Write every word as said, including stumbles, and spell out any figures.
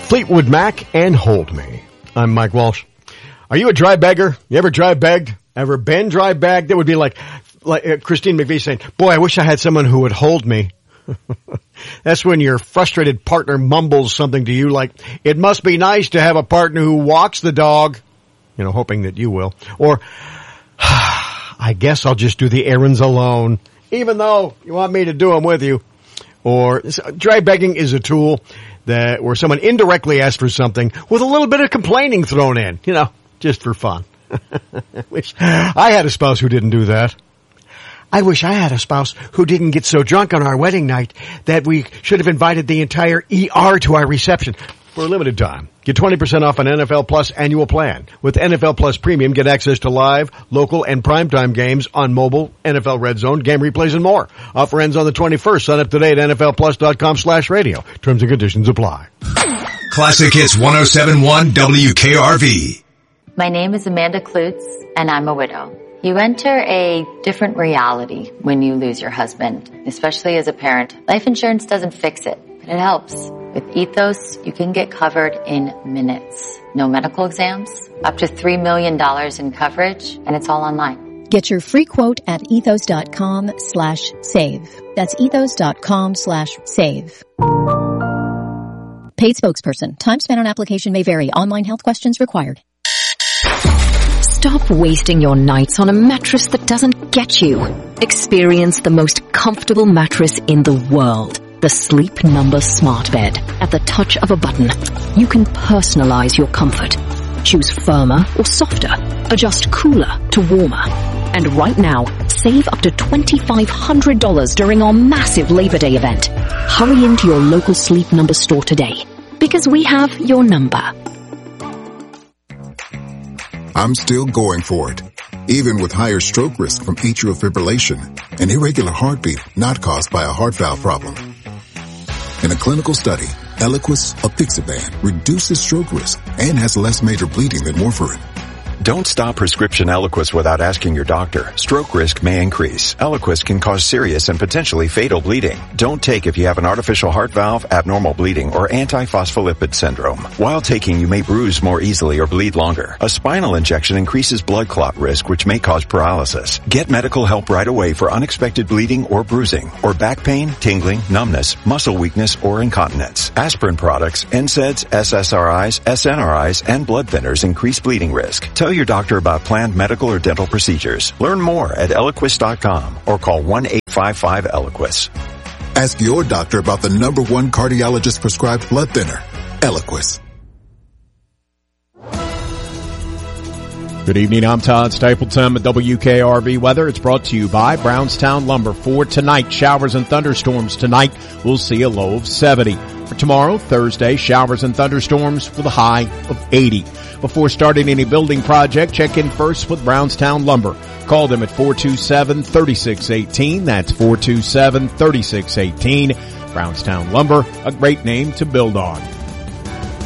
Fleetwood Mac and Hold Me. I'm Mike Walsh. Are you a dry beggar? You ever dry begged? Ever been dry bagged? That would be like, like uh, Christine McVie saying, boy, I wish I had someone who would hold me. That's when your frustrated partner mumbles something to you like, it must be nice to have a partner who walks the dog. You know, hoping that you will. Or, I guess I'll just do the errands alone, even though you want me to do them with you. Or, dry begging is a tool that where someone indirectly asks for something with a little bit of complaining thrown in, you know, just for fun. Wish I had a spouse who didn't do that. I wish I had a spouse who didn't get so drunk on our wedding night that we should have invited the entire E R to our reception for a limited time. Get twenty percent off an N F L Plus annual plan. With N F L Plus Premium, get access to live, local, and primetime games on mobile, N F L Red Zone, game replays, and more. Offer ends on the twenty-first. Sign up today at N F L plus dot com slash radio. Terms and conditions apply. Classic Hits one oh seven point one W K R V. My name is Amanda Klutz, and I'm a widow. You enter a different reality when you lose your husband, especially as a parent. Life insurance doesn't fix it, but it helps. With Ethos, you can get covered in minutes. No medical exams, up to three million dollars in coverage, and it's all online. Get your free quote at ethos.com slash save. That's ethos.com slash save. Paid spokesperson. Time spent on application may vary. Online health questions required. Stop wasting your nights on a mattress that doesn't get you. Experience the most comfortable mattress in the world. The Sleep Number Smart Bed. At the touch of a button, you can personalize your comfort. Choose firmer or softer. Adjust cooler to warmer. And right now, save up to twenty-five hundred dollars during our massive Labor Day event. Hurry into your local Sleep Number store today, because we have your number. I'm still going for it, even with higher stroke risk from atrial fibrillation, an irregular heartbeat not caused by a heart valve problem. In a clinical study, Eliquis apixaban reduces stroke risk and has less major bleeding than warfarin. Don't stop prescription Eliquis without asking your doctor. Stroke risk may increase. Eliquis can cause serious and potentially fatal bleeding. Don't take if you have an artificial heart valve, abnormal bleeding, or antiphospholipid syndrome. While taking, you may bruise more easily or bleed longer. A spinal injection increases blood clot risk, which may cause paralysis. Get medical help right away for unexpected bleeding or bruising, or back pain, tingling, numbness, muscle weakness, or incontinence. Aspirin products, N SAIDs, S S R Is, S N R Is, and blood thinners increase bleeding risk. Tell your doctor about planned medical or dental procedures. Learn more at Eliquis dot com or call one eight five five Eliquis. Ask your doctor about the number one cardiologist prescribed blood thinner, Eliquis. Good evening, I'm Todd Stapleton at W K R V Weather. It's brought to you by Brownstown Lumber. For tonight, showers and thunderstorms. Tonight, we'll see a low of seventy. For tomorrow, Thursday, showers and thunderstorms with a high of eighty. Before starting any building project, check in first with Brownstown Lumber. Call them at four two seven, three six one eight. That's four two seven, three six one eight. Brownstown Lumber, a great name to build on.